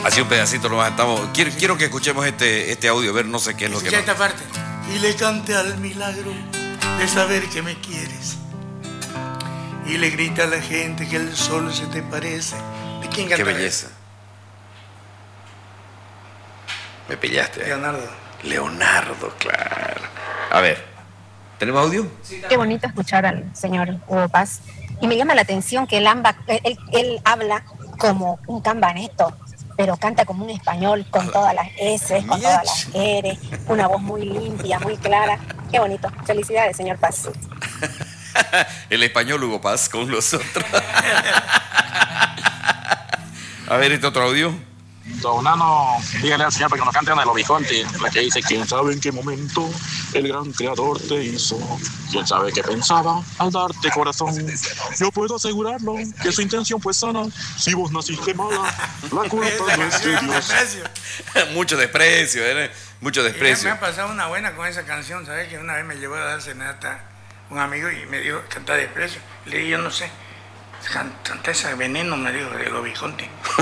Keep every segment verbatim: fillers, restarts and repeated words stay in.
Así un pedacito nomás estamos. Quiero, quiero que escuchemos este, este audio, a ver, no sé qué es lo que esta parte. Y le cante al milagro de saber que me quieres. Y le grita a la gente que el sol se te parece. ¿De quién canta? Qué belleza. Me pillaste. ¿eh? Leonardo. Leonardo, claro. A ver, ¿tenemos audio? Qué bonito escuchar al señor Hugo Paz. Y me llama la atención que él, amba, él, él habla como un cambaneto, pero canta como un español, con todas las S, con todas las R, una voz muy limpia, muy clara. Qué bonito. Felicidades, señor Paz. El español Hugo Paz con nosotros. A ver, este otro audio. Don Nano, dígale al señor para que nos cante una de los Visconti, la que dice: quién sabe en qué momento el gran creador te hizo, quién sabe qué pensaba al darte corazón. Yo puedo asegurarlo que su intención fue sana. Si vos naciste mala, la culpa no es de Dios. Mucho desprecio, ¿eh? Mucho desprecio. Me ha pasado una buena con esa canción, ¿sabes? Que una vez me llevó a dar cenata un amigo y me dijo: canta desprecio. Le dije: yo no sé, canta ese veneno, me dijo, de los Visconti.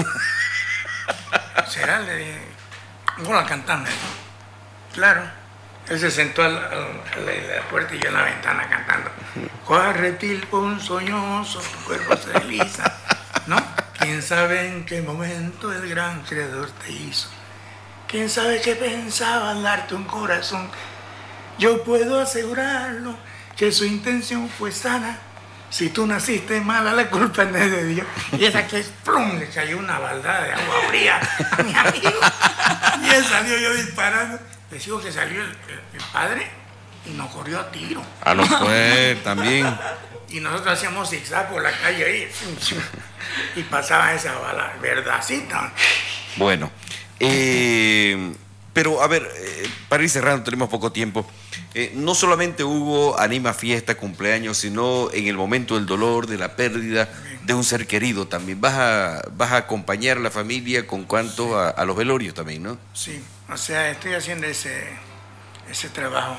¿Será? Le dije: no la cantando. Claro. Él se sentó a la, a la puerta y yo en la ventana cantando. Cuarretil ponzoñoso, tu cuerpo se desliza. ¿No? ¿Quién sabe en qué momento el gran creador te hizo? ¿Quién sabe qué pensaba al darte un corazón? Yo puedo asegurarlo que su intención fue sana. Si tú naciste mala, la culpa no es de Dios. Y esa que plum, le cayó una baldada de agua fría a mi amigo. Y él salió yo disparando. Les digo que salió el, el, el padre y nos corrió a tiro. A los pues también. Y nosotros hacíamos zigzag por la calle ahí. Y pasaba esa bala, verdadcita. Bueno, eh, pero a ver, eh, para ir cerrando, tenemos poco tiempo. Eh, no solamente Hugo anima fiesta, cumpleaños, sino en el momento del dolor, de la pérdida de un ser querido también. Vas a, vas a acompañar a la familia con cuanto sí. a, a los velorios también, ¿no? Sí, o sea, estoy haciendo ese, ese trabajo.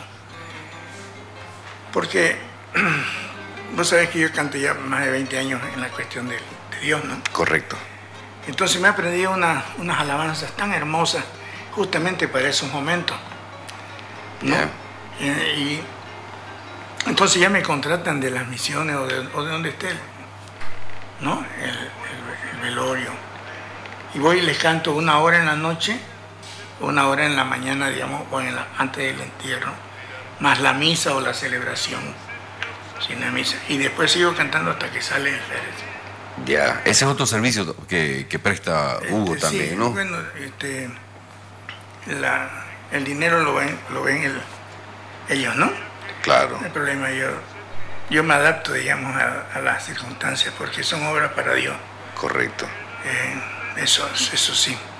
Porque vos sabés que yo canto ya más de veinte años en la cuestión de, de Dios, ¿no? Correcto. Entonces me he aprendido una, unas alabanzas tan hermosas justamente para esos momentos, ¿no? Yeah. Y, y entonces ya me contratan de las misiones o de, o de donde esté, ¿no? El, el, el velorio. Y voy y les canto una hora en la noche, una hora en la mañana, digamos, o en la, antes del entierro, más la misa o la celebración, sin la misa. Y después sigo cantando hasta que sale el féretro. Ya, ese es otro servicio que, que presta Hugo este, también, sí, ¿no? Bueno, este, la, el dinero lo ven, lo ven el, ellos, ¿no? Claro. No hay problema, yo, yo me adapto, digamos, a, a las circunstancias porque son obras para Dios. Correcto. Eh, eso, eso sí.